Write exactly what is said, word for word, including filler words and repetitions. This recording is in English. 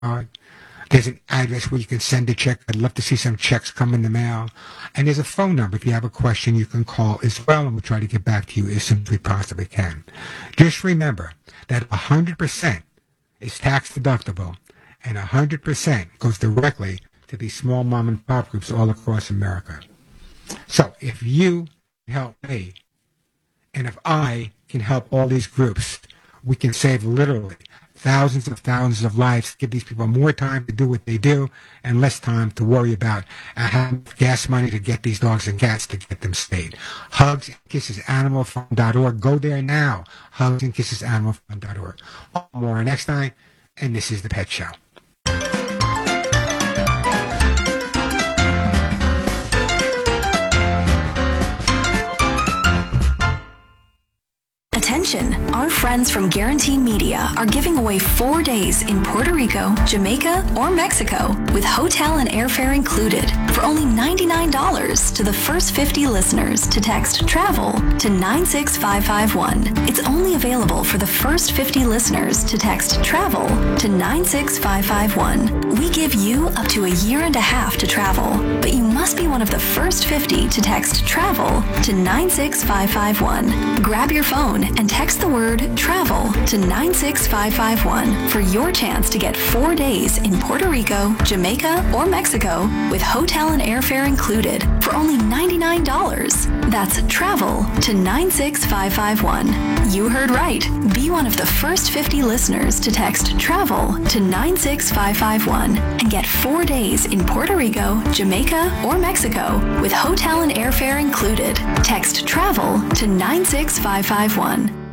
card. There's an address where you can send a check. I'd love to see some checks come in the mail. And there's a phone number. If you have a question, you can call as well, and we'll try to get back to you as soon as we possibly can. Just remember that one hundred percent is tax deductible, and one hundred percent goes directly to these small mom and pop groups all across America. So if you help me, and if I can help all these groups, we can save literally thousands of thousands of lives, give these people more time to do what they do and less time to worry about uh, having gas money to get these dogs and cats to get them spayed. Hugs and Kisses Animal Fund dot org. Go there now. Hugs and Kisses Animal Fund dot org. More next time, and this is The Pet Show. Attention, our friends from Guarantee Media are giving away four days in Puerto Rico, Jamaica, or Mexico with hotel and airfare included for only ninety-nine dollars to the first fifty listeners to text TRAVEL to nine six five five one. It's only available for the first fifty listeners to text TRAVEL to nine six five five one. We give you up to a year and a half to travel, but you must be one of the first fifty to text TRAVEL to nine six five five one. Grab your phone and text the word TRAVEL to nine six five five one for your chance to get four days in Puerto Rico, Jamaica, or Mexico with hotel and airfare included for only ninety-nine dollars. That's TRAVEL to nine six five five one. You heard right. Be one of the first fifty listeners to text TRAVEL to nine six five five one and get four days in Puerto Rico, Jamaica, or Mexico with hotel and airfare included. Text TRAVEL to nine six five five one.